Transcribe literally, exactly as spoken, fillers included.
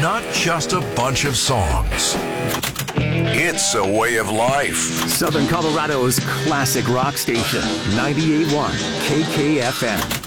not just a bunch of songs. It's a way of life. Southern Colorado's classic rock station, ninety-eight point one K K F M.